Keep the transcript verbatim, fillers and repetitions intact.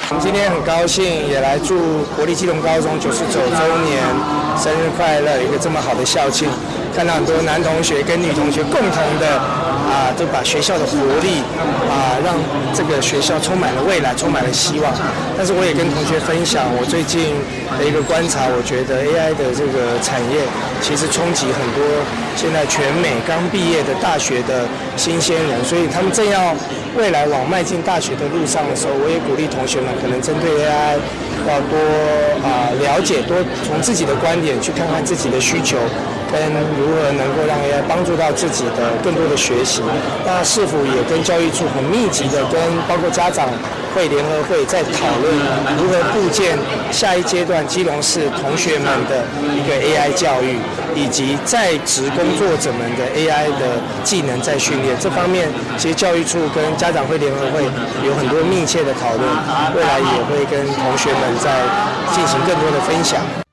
我们今天很高兴，也来祝国立基隆高中九十九周年生日快乐，一个这么好的校庆，看到很多男同学跟女同学共同的啊，都把学校的活力啊，让这个学校充满了未来，充满了希望。但是我也跟同学分享我最近的一个观察，我觉得 A I 的这个产业其实冲击很多现在全美刚毕业的大学的新鲜人，所以他们正要未来往迈进大学的路上的时候，我也鼓励同学们可能针对 A I 要多啊、呃、了解，多从自己的观点去看看自己的需求，跟如何能够让 A I 帮助到自己的更多的学习。那是否也跟教育处很密集的跟包括家长会联合会在讨论如何构建下一阶段基隆市同学们的一个 A I 教育，以及在职工作者们的 A I 的技能在训练这方面，其实教育处跟家长会联合会有很多密切的讨论，未来也会跟同学们在进行更多的分享。